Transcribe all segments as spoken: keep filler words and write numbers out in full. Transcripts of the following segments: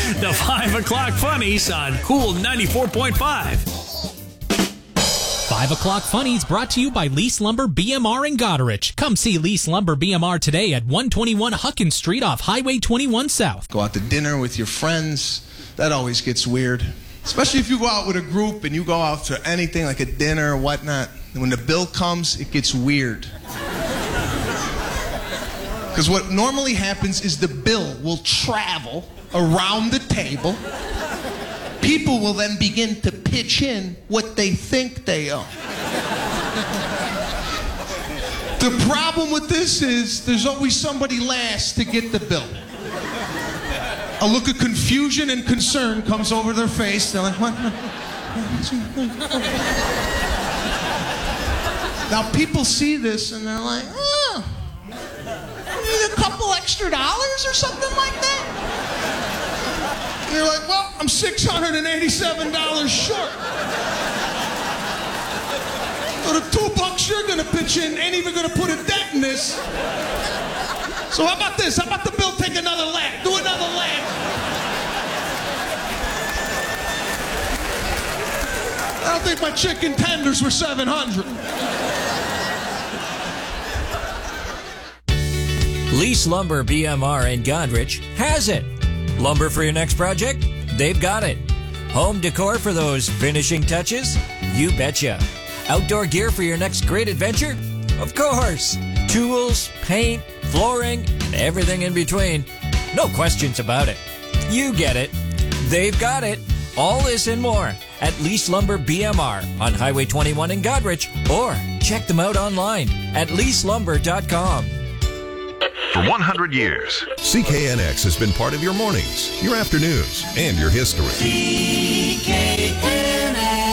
The five o'clock Funnies on Cool ninety-four point five. five o'clock Funnies brought to you by Lease Lumber B M R in Goderich. Come see Lease Lumber B M R today at one twenty-one Huckins Street off Highway twenty-one South. Go out to dinner with your friends. That always gets weird. Especially if you go out with a group and you go out to anything like a dinner or whatnot. And when the bill comes, it gets weird. Because what normally happens is the bill will travel around the table. People will then begin to pitch in what they think they owe. The problem with this is there's always somebody last to get the bill. A look of confusion and concern comes over their face. They're like, what? Now people see this and they're like, oh, need a couple extra dollars or something like that? And you're like, well, I'm six hundred eighty-seven dollars short. So the two bucks you're gonna pitch in ain't even gonna put a dent in this. So how about this? How about the bill take another lap? Do another lap. I don't think my chicken tenders were seven hundred. Lease Lumber B M R in Goderich has it. Lumber for your next project? They've got it. Home decor for those finishing touches? You betcha. Outdoor gear for your next great adventure? Of course. Tools, paint, flooring, and everything in between. No questions about it. You get it. They've got it. All this and more at Lease Lumber B M R on Highway twenty-one in Goderich, or check them out online at lease lumber dot com. For one hundred years, C K N X has been part of your mornings, your afternoons, and your history. C K N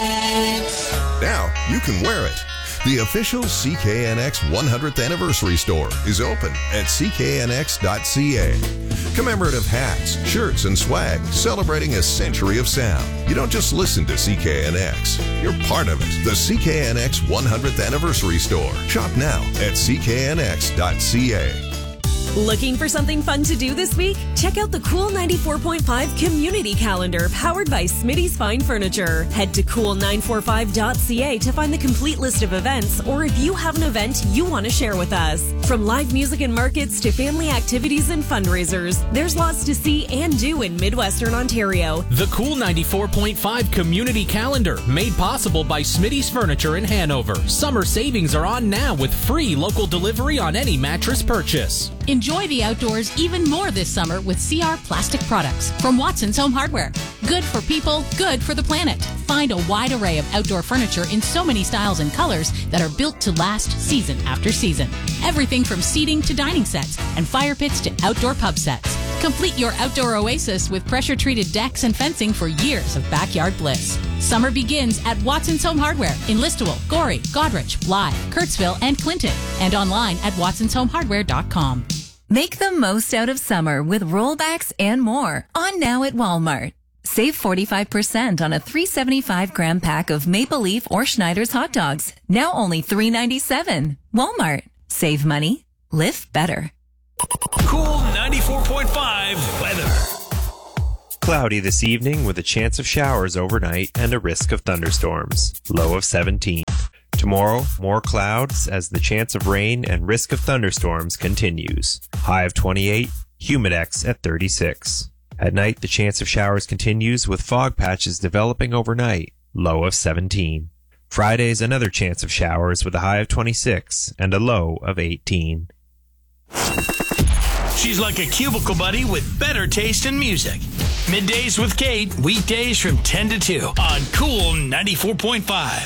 X. Now you can wear it. The official C K N X one hundredth Anniversary Store is open at c k n x dot c a. Commemorative hats, shirts, and swag celebrating a century of sound. You don't just listen to C K N X. You're part of it. The C K N X one hundredth Anniversary Store. Shop now at c k n x dot c a. Looking for something fun to do this week? Check out the Cool ninety-four point five Community Calendar powered by Smitty's Fine Furniture. Head to cool nine four five dot c a to find the complete list of events, or if you have an event you want to share with us. From live music and markets to family activities and fundraisers, there's lots to see and do in Midwestern Ontario. The Cool ninety-four point five Community Calendar, made possible by Smitty's Furniture in Hanover. Summer savings are on now with free local delivery on any mattress purchase. Enjoy the outdoors even more this summer with C R Plastic Products from Watson's Home Hardware. Good for people, good for the planet. Find a wide array of outdoor furniture in so many styles and colors that are built to last season after season. Everything from seating to dining sets and fire pits to outdoor pub sets. Complete your outdoor oasis with pressure-treated decks and fencing for years of backyard bliss. Summer begins at Watson's Home Hardware in Listowel, Gorey, Goderich, Blythe, Kirksville, and Clinton, and online at watsons home hardware dot com. Make the most out of summer with rollbacks and more on now at Walmart. Save forty-five percent on a three seventy-five gram pack of Maple Leaf or Schneider's hot dogs. Now only three ninety-seven. Walmart. Save money. Live better. Cool ninety-four point five weather. Cloudy this evening with a chance of showers overnight and a risk of thunderstorms. Low of seventeen. Tomorrow, more clouds as the chance of rain and risk of thunderstorms continues. High of twenty-eight, humidex at thirty-six. At night, the chance of showers continues with fog patches developing overnight. Low of seventeen. Friday's another chance of showers with a high of twenty-six and a low of eighteen. She's like a cubicle buddy with better taste in music. Middays with Kate, weekdays from ten to two on Cool ninety-four point five.